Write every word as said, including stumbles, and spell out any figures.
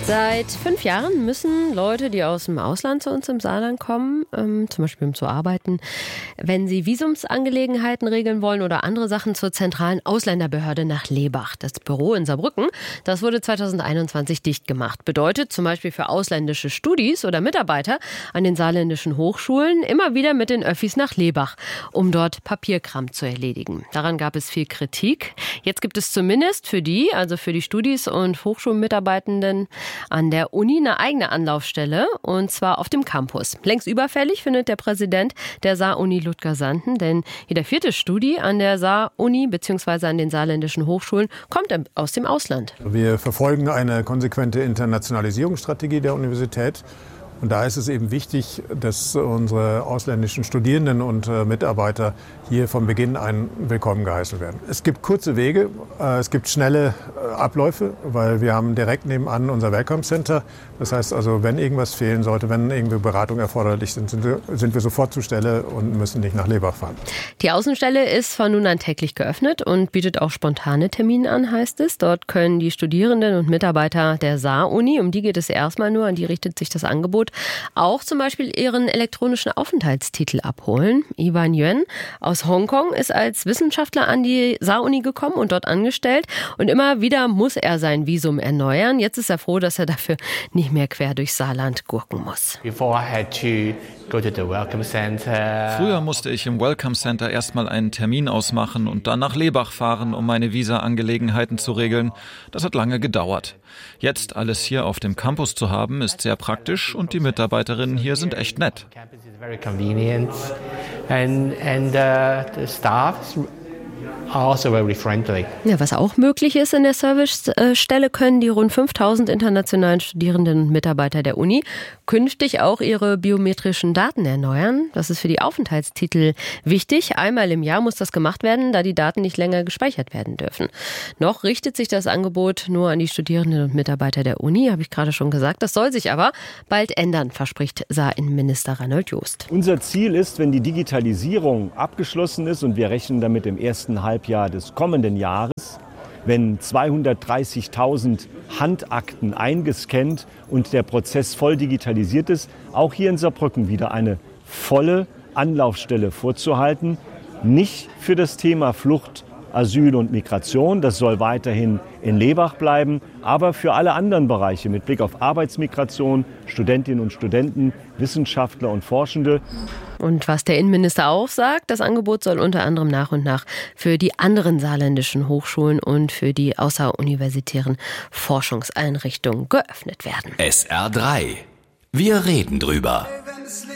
Seit fünf Jahren müssen Leute, die aus dem Ausland zu uns im Saarland kommen, ähm, zum Beispiel um zu arbeiten, wenn sie Visumsangelegenheiten regeln wollen oder andere Sachen, zur zentralen Ausländerbehörde nach Lebach. Das Büro in Saarbrücken, das wurde zweitausendeinundzwanzig dicht gemacht. Bedeutet zum Beispiel für ausländische Studis oder Mitarbeiter an den saarländischen Hochschulen immer wieder mit den Öffis nach Lebach, um dort Papierkram zu erledigen. Daran gab es viel Kritik. Jetzt gibt es zumindest für die, also für die Studis und Hochschulmitarbeitenden, an der Uni eine eigene Anlaufstelle, und zwar auf dem Campus. Längst überfällig, findet der Präsident der Saar-Uni Ludger Sanden, denn jeder vierte Studi an der Saar-Uni bzw. an den saarländischen Hochschulen kommt aus dem Ausland. Wir verfolgen eine konsequente Internationalisierungsstrategie der Universität. Und da ist es eben wichtig, dass unsere ausländischen Studierenden und äh, Mitarbeiter hier von Beginn an willkommen geheißen werden. Es gibt kurze Wege, äh, es gibt schnelle äh, Abläufe, weil wir haben direkt nebenan unser Welcome Center. Das heißt also, wenn irgendwas fehlen sollte, wenn irgendwie Beratungen erforderlich sind, sind wir, sind wir sofort zur Stelle und müssen nicht nach Lebach fahren. Die Außenstelle ist von nun an täglich geöffnet und bietet auch spontane Termine an, heißt es. Dort können die Studierenden und Mitarbeiter der Saar-Uni, um die geht es erstmal nur, an die richtet sich das Angebot, auch zum Beispiel ihren elektronischen Aufenthaltstitel abholen. Ivan Yuan aus Hongkong ist als Wissenschaftler an die Saar-Uni gekommen und dort angestellt. Und immer wieder muss er sein Visum erneuern. Jetzt ist er froh, dass er dafür nicht mehr quer durch Saarland gurken muss. Früher musste ich im Welcome Center erstmal einen Termin ausmachen und dann nach Lebach fahren, um meine Visa-Angelegenheiten zu regeln. Das hat lange gedauert. Jetzt alles hier auf dem Campus zu haben, ist sehr praktisch und die Mitarbeiterinnen hier sind echt nett. Also very friendly. Ja, was auch möglich ist in der Servicestelle, können die rund fünftausend internationalen Studierenden und Mitarbeiter der Uni künftig auch ihre biometrischen Daten erneuern. Das ist für die Aufenthaltstitel wichtig. Einmal im Jahr muss das gemacht werden, da die Daten nicht länger gespeichert werden dürfen. Noch richtet sich das Angebot nur an die Studierenden und Mitarbeiter der Uni, habe ich gerade schon gesagt. Das soll sich aber bald ändern, verspricht Saar-Innenminister Reinhold Jost. Unser Ziel ist, wenn die Digitalisierung abgeschlossen ist, und wir rechnen damit im ersten Halbjahr des kommenden Jahres, wenn zweihundertdreißigtausend Handakten eingescannt und der Prozess voll digitalisiert ist, auch hier in Saarbrücken wieder eine volle Anlaufstelle vorzuhalten. Nicht für das Thema Flucht, Asyl und Migration, das soll weiterhin in Lebach bleiben, aber für alle anderen Bereiche mit Blick auf Arbeitsmigration, Studentinnen und Studenten, Wissenschaftler und Forschende. Und was der Innenminister auch sagt, das Angebot soll unter anderem nach und nach für die anderen saarländischen Hochschulen und für die außeruniversitären Forschungseinrichtungen geöffnet werden. S R drei. Wir reden drüber.